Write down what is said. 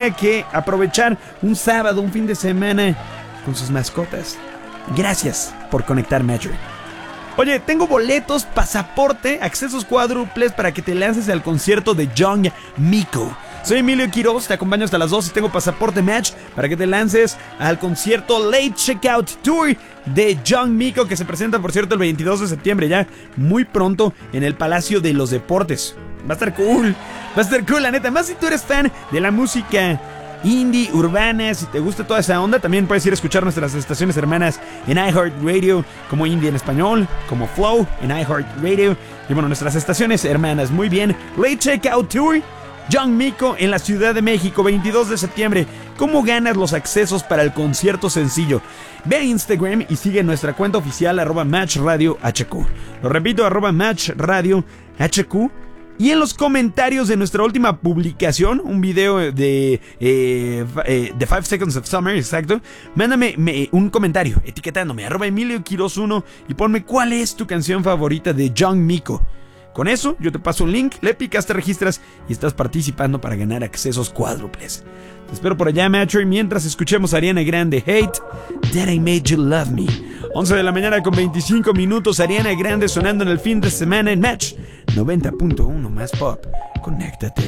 tenga que aprovechar un sábado, un fin de semana con sus mascotas. Gracias por conectar Metro. Oye, tengo boletos, pasaporte, accesos cuádruples para que te lances al concierto de Young Miko. Soy Emilio Quiroz, te acompaño hasta las 2 y tengo pasaporte match para que te lances al concierto Late Checkout Tour de Young Miko, que se presenta, por cierto, el 22 de septiembre, ya muy pronto, en el Palacio de los Deportes. Va a estar cool, la neta. Más si tú eres fan de la música indie, urbana, si te gusta toda esa onda, también puedes ir a escuchar nuestras estaciones hermanas en iHeartRadio, como Indie en español, como Flow en iHeartRadio, y bueno, nuestras estaciones hermanas. Muy bien, Late Checkout Tour, Young Miko en la Ciudad de México, 22 de septiembre. ¿Cómo ganas los accesos para el concierto? Sencillo. Ve a Instagram y sigue nuestra cuenta oficial @MatchRadioHQ. Lo repito, @MatchRadioHQ. Y en los comentarios de nuestra última publicación, un video de 5 Seconds of Summer, exacto, mándame un comentario etiquetándome @EmilioQuiroz1 y ponme cuál es tu canción favorita de Young Miko. Con eso, yo te paso un link, le picas, te registras y estás participando para ganar accesos cuádruples. Te espero por allá, Metro, y mientras escuchemos a Ariana Grande, Hate That I Made You Love Me. 11 de la mañana con 25 minutos, Ariana Grande sonando en el fin de semana en Match 90.1 más pop. Conéctate.